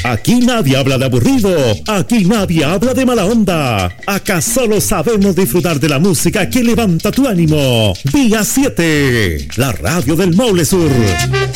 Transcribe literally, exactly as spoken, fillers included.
Aquí nadie habla de aburrido, aquí nadie habla de mala onda. Acá solo sabemos disfrutar de la música que levanta tu ánimo. Día siete, la radio del Maule Sur.